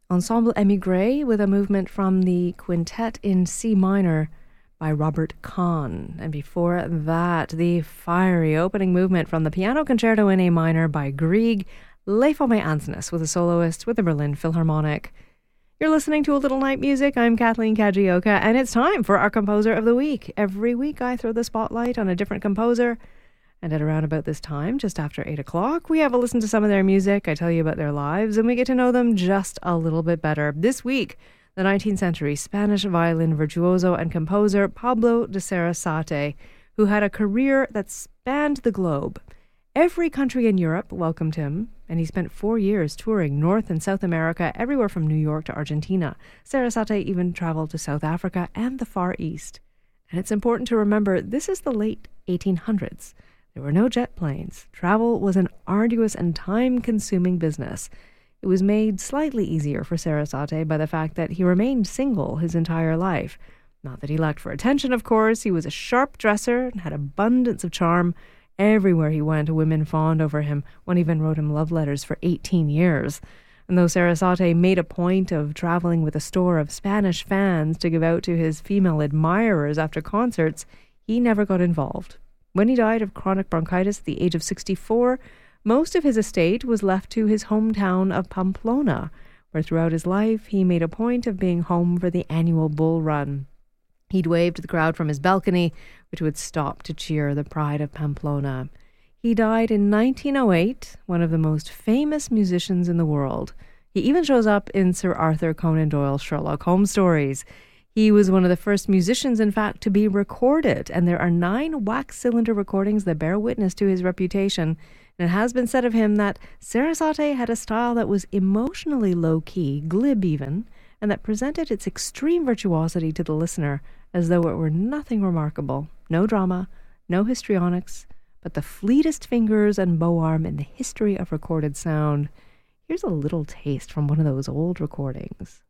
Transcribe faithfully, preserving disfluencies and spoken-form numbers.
Ensemble Émigré with a movement from the Quintet in C minor by Robert Kahn. And before that, the fiery opening movement from the Piano Concerto in A minor by Grieg, Les Formes Ansness with a soloist with the Berlin Philharmonic. You're listening to A Little Night Music. I'm Kathleen Kajioka, and it's time for our Composer of the Week. Every week I throw the spotlight on a different composer, and at around about this time, just after eight o'clock, we have a listen to some of their music. I tell you about their lives, and we get to know them just a little bit better. This week, the nineteenth century Spanish violin virtuoso and composer Pablo de Sarasate, who had a career that spanned the globe. Every country in Europe welcomed him, and he spent four years touring North and South America, everywhere from New York to Argentina. Sarasate even traveled to South Africa and the Far East. And it's important to remember, this is the late eighteen hundreds. There were no jet planes. Travel was an arduous and time-consuming business. It was made slightly easier for Sarasate by the fact that he remained single his entire life. Not that he lacked for attention, of course. He was a sharp dresser and had abundance of charm. Everywhere he went, women fawned over him. One even wrote him love letters for eighteen years. And though Sarasate made a point of traveling with a store of Spanish fans to give out to his female admirers after concerts, he never got involved. When he died of chronic bronchitis at the age of sixty-four, most of his estate was left to his hometown of Pamplona, where throughout his life he made a point of being home for the annual bull run. He'd wave to the crowd from his balcony, which would stop to cheer the pride of Pamplona. He died in nineteen oh eight, one of the most famous musicians in the world. He even shows up in Sir Arthur Conan Doyle's Sherlock Holmes stories. He was one of the first musicians, in fact, to be recorded, and there are nine wax cylinder recordings that bear witness to his reputation. And it has been said of him that Sarasate had a style that was emotionally low-key, glib even, and that presented its extreme virtuosity to the listener as though it were nothing remarkable. No drama, no histrionics, but the fleetest fingers and bow arm in the history of recorded sound. Here's a little taste from one of those old recordings.